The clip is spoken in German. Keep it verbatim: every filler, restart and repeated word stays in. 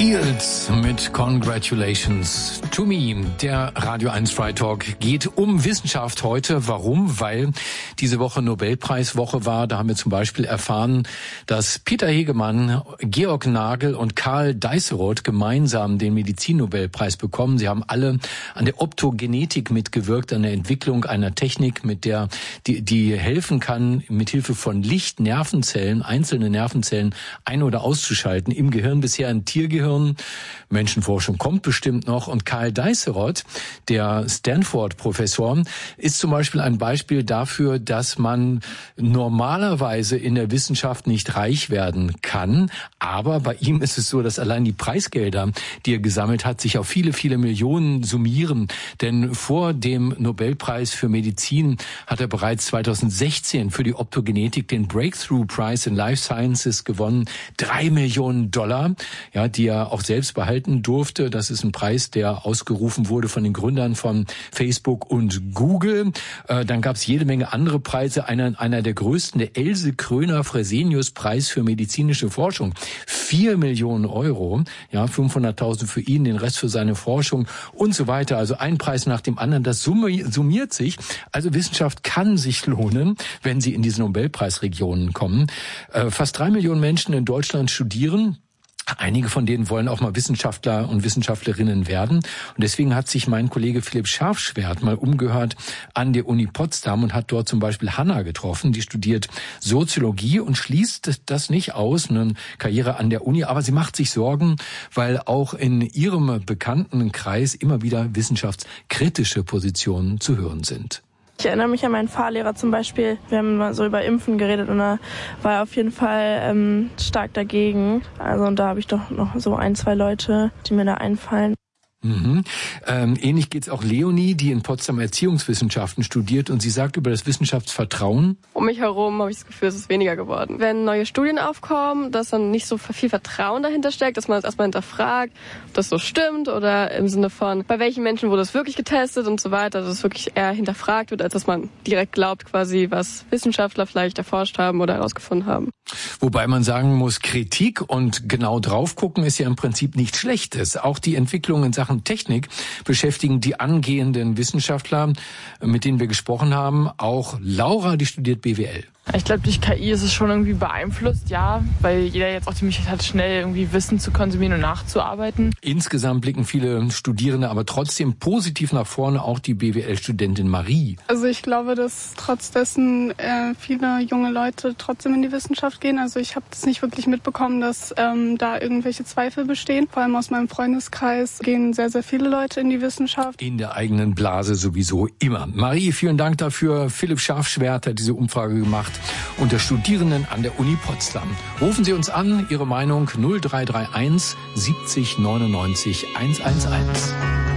Eels mit Congratulations to me. Der Radio eins Fry Talk geht um Wissenschaft heute. Warum? Weil diese Woche Nobelpreiswoche war. Da haben wir zum Beispiel erfahren, dass Peter Hegemann, Georg Nagel und Karl Deisseroth gemeinsam den Medizin-Nobelpreis bekommen. Sie haben alle an der Optogenetik mitgewirkt, an der Entwicklung einer Technik, mit der die, die helfen kann, mit Hilfe von Licht Nervenzellen, einzelne Nervenzellen ein- oder auszuschalten. Im Gehirn bisher ein Tiergehirn. Menschenforschung kommt bestimmt noch. Und Karl Deisseroth, der Stanford-Professor, ist zum Beispiel ein Beispiel dafür, dass man normalerweise in der Wissenschaft nicht reich werden kann. Aber bei ihm ist es so, dass allein die Preisgelder, die er gesammelt hat, sich auf viele, viele Millionen summieren. Denn vor dem Nobelpreis für Medizin hat er bereits zweitausendsechzehn für die Optogenetik den Breakthrough Prize in Life Sciences gewonnen. Drei Millionen Dollar, ja, die er auch selbst behalten durfte. Das ist ein Preis, der ausgerufen wurde von den Gründern von Facebook und Google. Äh, dann gab es jede Menge andere Preise. Einer, einer der größten, der Else Kröner-Fresenius-Preis für medizinische Forschung. Vier Millionen Euro, ja, fünfhunderttausend für ihn, den Rest für seine Forschung und so weiter. Also ein Preis nach dem anderen. Das summiert sich. Also Wissenschaft kann sich lohnen, wenn sie in diese Nobelpreisregionen kommen. Äh, fast drei Millionen Menschen in Deutschland studieren. Einige von denen wollen auch mal Wissenschaftler und Wissenschaftlerinnen werden. Und deswegen hat sich mein Kollege Philipp Scharfschwert mal umgehört an der Uni Potsdam und hat dort zum Beispiel Hanna getroffen. Die studiert Soziologie und schließt das nicht aus, eine Karriere an der Uni. Aber sie macht sich Sorgen, weil auch in ihrem bekannten Kreis immer wieder wissenschaftskritische Positionen zu hören sind. Ich erinnere mich an meinen Fahrlehrer zum Beispiel. Wir haben mal so über Impfen geredet und da war er auf jeden Fall ähm, stark dagegen. Also und da habe ich doch noch so ein, zwei Leute, die mir da einfallen. Mhm. Ähm, ähnlich geht's auch Leonie, die in Potsdam Erziehungswissenschaften studiert und sie sagt über das Wissenschaftsvertrauen: Um mich herum habe ich das Gefühl, es ist weniger geworden. Wenn neue Studien aufkommen, dass dann nicht so viel Vertrauen dahinter steckt, dass man das erstmal hinterfragt, ob das so stimmt oder im Sinne von, bei welchen Menschen wurde es wirklich getestet und so weiter, dass es wirklich eher hinterfragt wird, als dass man direkt glaubt quasi, was Wissenschaftler vielleicht erforscht haben oder herausgefunden haben. Wobei man sagen muss, Kritik und genau drauf gucken ist ja im Prinzip nichts Schlechtes. Auch die Entwicklung in Sachen Technik beschäftigen die angehenden Wissenschaftler, mit denen wir gesprochen haben. Auch Laura, die studiert B W L. Ich glaube, durch K I ist es schon irgendwie beeinflusst, ja, weil jeder jetzt auch die Möglichkeit hat, schnell irgendwie Wissen zu konsumieren und nachzuarbeiten. Insgesamt blicken viele Studierende aber trotzdem positiv nach vorne, auch die B W L-Studentin Marie. Also ich glaube, dass trotz dessen äh, viele junge Leute trotzdem in die Wissenschaft gehen. Also ich habe das nicht wirklich mitbekommen, dass ähm, da irgendwelche Zweifel bestehen. Vor allem aus meinem Freundeskreis gehen sehr, sehr viele Leute in die Wissenschaft. In der eigenen Blase sowieso immer. Marie, vielen Dank dafür. Philipp Scharfschwert hat diese Umfrage gemacht unter Studierenden an der Uni Potsdam. Rufen Sie uns an, Ihre Meinung null drei drei eins siebzig neunundneunzig hundertelf.